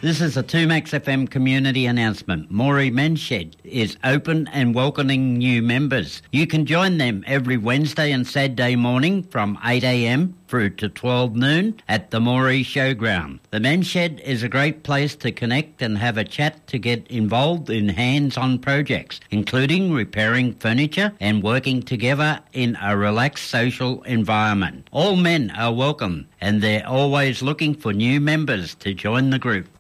This is a 2Max FM community announcement. Moree Men's Shed is open and welcoming new members. You can join them every Wednesday and Saturday morning from 8 a.m. through to 12 noon at the Moree Showground. The Men's Shed is a great place to connect and have a chat to get involved in hands-on projects, including repairing furniture and working together in a relaxed social environment. All men are welcome and they're always looking for new members to join the group.